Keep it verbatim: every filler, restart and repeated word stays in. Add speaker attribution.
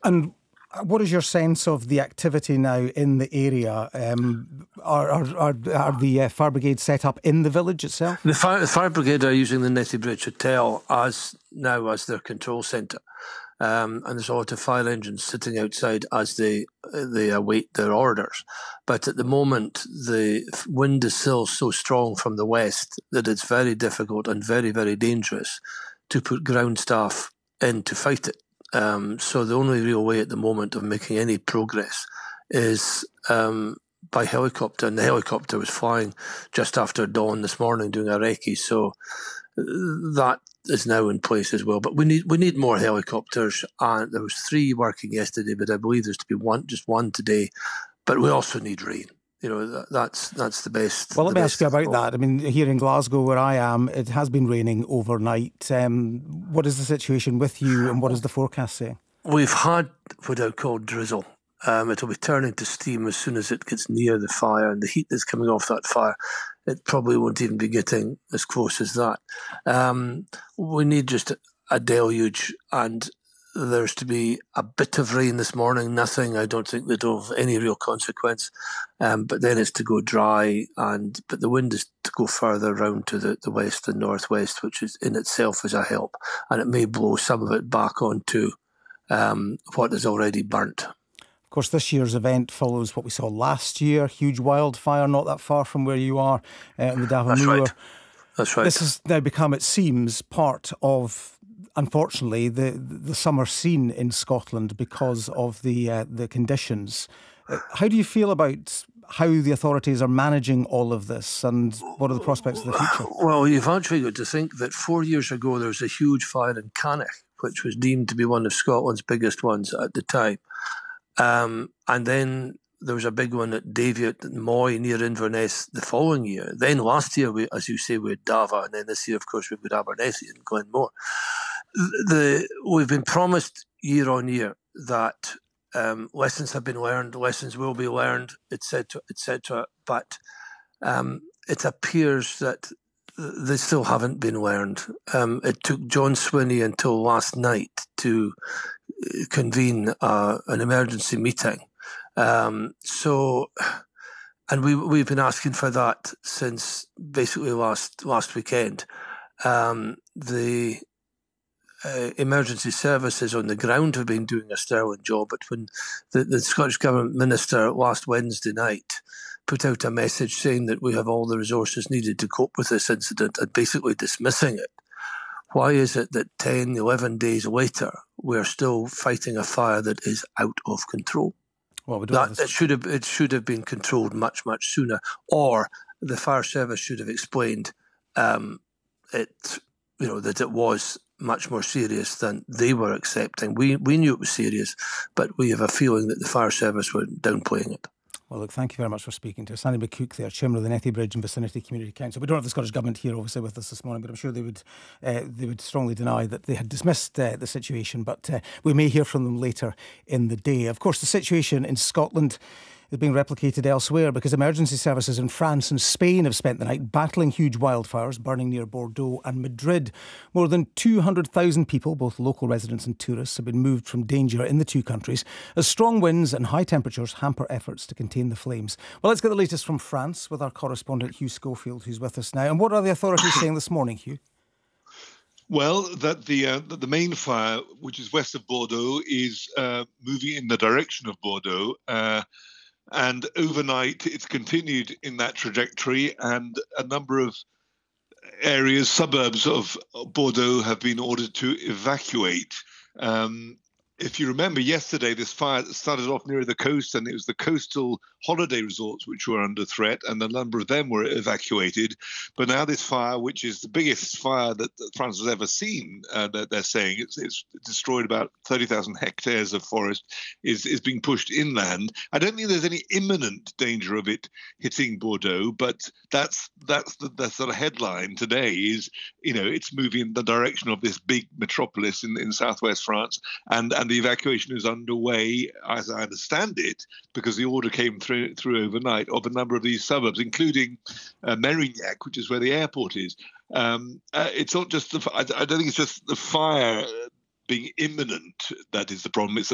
Speaker 1: And what is your sense of the activity now in the area? Um, are, are, are, are the uh, fire brigades set up in the village itself?
Speaker 2: The fire, the fire brigade are using the Nettie Bridge Hotel as now as their control centre. Um, and there's a lot of fire engines sitting outside as they they await their orders. But at the moment, the wind is still so strong from the west that it's very difficult and very, very dangerous to put ground staff in to fight it. Um, so the only real way at the moment of making any progress is um, by helicopter. And the helicopter was flying just after dawn this morning doing a recce. So that is now in place as well. But we need we need more helicopters. And there was three working yesterday, but I believe there's to be one, just one today. But we also need rain. You know, that, that's that's the best.
Speaker 1: Well, let me ask you about that. I mean, here in Glasgow, where I am, it has been raining overnight. Um, what is the situation with you, and what is the forecast saying?
Speaker 2: We've had what I call drizzle. Um, it'll be turning to steam as soon as it gets near the fire, and the heat that's coming off that fire, it probably won't even be getting as close as that. Um, we need just a deluge, and there's to be a bit of rain this morning. Nothing, I don't think, that'll have any real consequence. Um, but then it's to go dry, and but the wind is to go further round to the, the west and northwest, which is in itself is a help, and it may blow some of it back onto um, what is already burnt.
Speaker 1: Of course, this year's event follows what we saw last year, huge wildfire not that far from where you are uh, in the Davamura.
Speaker 2: That's right. That's right.
Speaker 1: This has now become, it seems, part of, unfortunately, the the summer scene in Scotland because of the uh, the conditions. Uh, how do you feel about how the authorities are managing all of this, and what are the prospects of the future?
Speaker 2: Well, you've actually got to think that four years ago there was a huge fire in Cannock, which was deemed to be one of Scotland's biggest ones at the time. Um, and then there was a big one at Daviot and Moy near Inverness the following year. Then last year, we, as you say, we had Dava, and then this year, of course, we've got Abernethy and Glenmore. The, we've been promised year on year that um, lessons have been learned, lessons will be learned, et cetera, et cetera. But um, it appears that they still haven't been learned. Um, it took John Swinney until last night to convene uh, an emergency meeting. Um, so, and we we've been asking for that since basically last last weekend. Um, the uh, emergency services on the ground have been doing a sterling job, but when the, the Scottish Government Minister last Wednesday night put out a message saying that we have all the resources needed to cope with this incident and basically dismissing it, why is it that ten, eleven days later we're still fighting a fire that is out of control?
Speaker 1: Well, we don't
Speaker 2: that, it should have it should have been controlled much much sooner, or the fire service should have explained um, it, you know, that it was much more serious than they were accepting. We we knew it was serious, but we have a feeling that the fire service were downplaying it.
Speaker 1: Well, look, thank you very much for speaking to us. Sandy McCook there, Chairman of the Nettie Bridge and Vicinity Community Council. We don't have the Scottish Government here, obviously, with us this morning, but I'm sure they would uh, they would strongly deny that they had dismissed uh, the situation, but uh, we may hear from them later in the day. Of course, the situation in Scotland is being replicated elsewhere because emergency services in France and Spain have spent the night battling huge wildfires burning near Bordeaux and Madrid. More than two hundred thousand people, both local residents and tourists, have been moved from danger in the two countries as strong winds and high temperatures hamper efforts to contain the flames. Well, let's get the latest from France with our correspondent Hugh Schofield, who's with us now. And what are the authorities saying this morning, Hugh?
Speaker 3: Well, that the uh, that the main fire, which is west of Bordeaux, is uh, moving in the direction of Bordeaux. Uh, And overnight, it's continued in that trajectory, and a number of areas, suburbs of Bordeaux, have been ordered to evacuate. Um, if you remember yesterday, this fire started off near the coast, and it was the coastal holiday resorts which were under threat, and a number of them were evacuated. But now this fire, which is the biggest fire that, that France has ever seen, uh, that they're saying it's, it's destroyed about thirty thousand hectares of forest, is, is being pushed inland. I don't think there's any imminent danger of it hitting Bordeaux, but that's that's the, the sort of headline today is, you know, it's moving in the direction of this big metropolis in, in southwest France, and, and the evacuation is underway, as I understand it, because the order came through through overnight, of a number of these suburbs, including uh, Mérignac, which is where the airport is. Um, uh, it's not just the, I, I don't think it's just the fire being imminent that is the problem. It's